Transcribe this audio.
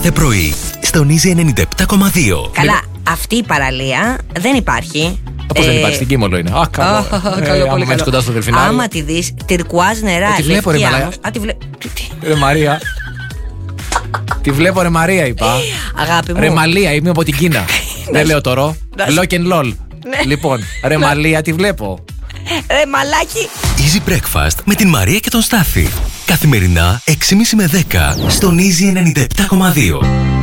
κάθε πρωί στον Easy 97,2. Καλά, αυτή η παραλία δεν υπάρχει. Πώς δεν υπάρχει, στην Κίμολο είναι. Καλό. Καλό, πολύ καλό. Κοντά στο Δελφινάριο. Άμα τη δεις, τυρκουάζ νερά. Τη βλέπω, ρε Μαρία. Ρε Μαρία. Τη βλέπω, ρε Μαρία, είπα. Αγάπη μου. Ρε Μαλία, είμαι από την Κίνα. Δεν λέω τώρα. Lock and lol. Λοιπόν, ρε Μαλία, τη βλέπω. Ρε μαλάκι. Easy Breakfast με την Μαρία και τον Στάφη. Καθημερινά 6.30 με 10 στον Easy 97,2.